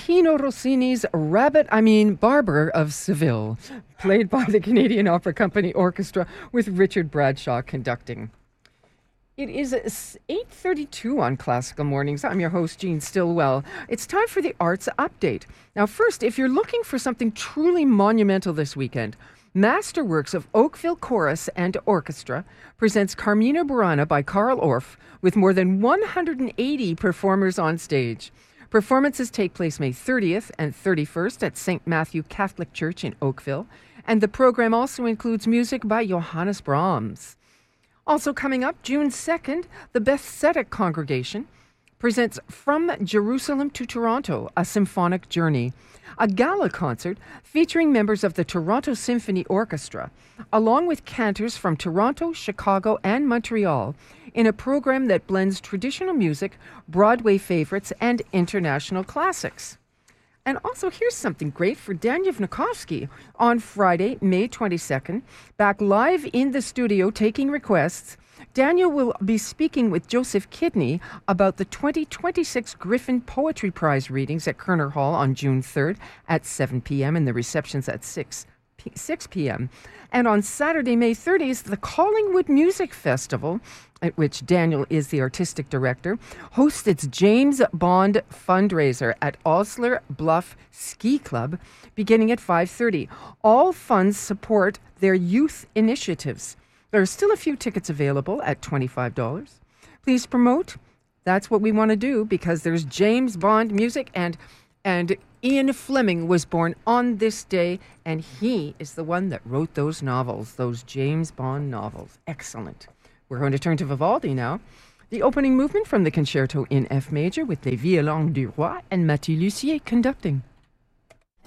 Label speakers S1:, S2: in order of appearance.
S1: Gioacchino Rossini's Barber of Seville, played by the Canadian Opera Company Orchestra with Richard Bradshaw conducting. It is 8:32 on Classical Mornings. I'm your host, Jean Stillwell. It's time for the Arts Update. Now, first, if you're looking for something truly monumental this weekend, Masterworks of Oakville Chorus and Orchestra presents Carmina Burana by Carl Orff with more than 180 performers on stage. Performances take place May 30th and 31st at St. Matthew Catholic Church in Oakville, and the program also includes music by Johannes Brahms. Also coming up, June 2nd, the Bethesda Congregation presents From Jerusalem to Toronto, a Symphonic Journey, a gala concert featuring members of the Toronto Symphony Orchestra, along with cantors from Toronto, Chicago, and Montreal, in a program that blends traditional music, Broadway favorites, and international classics. And also, here's something great for Daniel Vnukovsky. On Friday, May 22nd, back live in the studio taking requests, Daniel will be speaking with Joseph Kidney about the 2026 Griffin Poetry Prize readings at Kerner Hall on June 3rd at 7 p.m. and the receptions at 6 p.m. And on Saturday, May 30th, the Collingwood Music Festival, at which Daniel is the artistic director, hosts its James Bond fundraiser at Osler Bluff Ski Club beginning at 5:30. All funds support their youth initiatives. There are still a few tickets available at $25. Please promote. That's what we want to do because there's James Bond music and Ian Fleming was born on this day, and he is the one that wrote those novels, those James Bond novels. Excellent. We're going to turn to Vivaldi now. The opening movement from the Concerto in F major with Les Violons du Roi and Mathieu Lussier conducting.